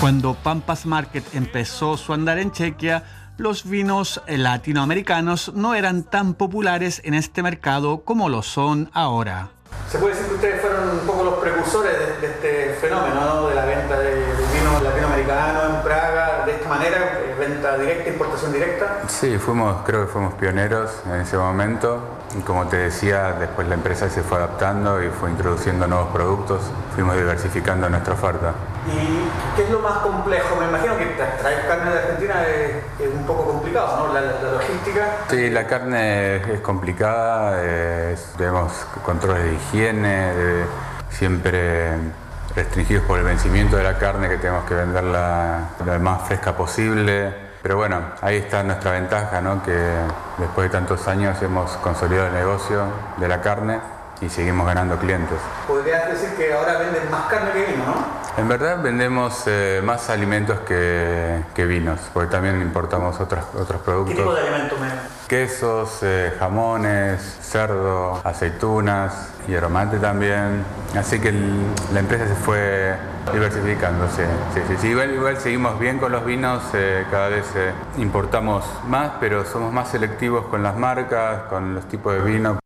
Cuando Pampas Market empezó su andar en Chequia, los vinos latinoamericanos no eran tan populares en este mercado como lo son ahora. Se puede decir que ustedes fueron un poco los precursores de este fenómeno, ¿no? De la venta de vino latinoamericano en Praga, de esta manera, venta directa, importación directa. Sí, creo que fuimos pioneros en ese momento. Y como te decía, después la empresa se fue adaptando y fue introduciendo nuevos productos, fuimos diversificando nuestra oferta. ¿Y qué es lo más complejo? Me imagino que traer carne de Argentina es un poco complicado, ¿no? La logística. Sí, la carne es complicada, tenemos controles de higiene, siempre restringidos por el vencimiento de la carne, que tenemos que venderla lo más fresca posible. Pero bueno, ahí está nuestra ventaja, ¿no? Que después de tantos años hemos consolidado el negocio de la carne y seguimos ganando clientes. Podrías decir que ahora venden más carne que vino, ¿no? En verdad vendemos más alimentos que vinos, porque también importamos otros productos. ¿Qué tipo de alimentos? Quesos, jamones, cerdo, aceitunas, hierro mate también. Así que la empresa se fue diversificando, sí. Igual seguimos bien con los vinos, cada vez importamos más, pero somos más selectivos con las marcas, con los tipos de vino.